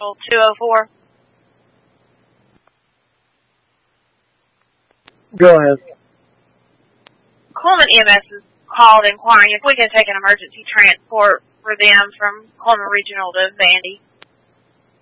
Central 204. Go ahead. Coleman EMS is called inquiring if we can take an emergency transport for them from Coleman Regional to Vandy.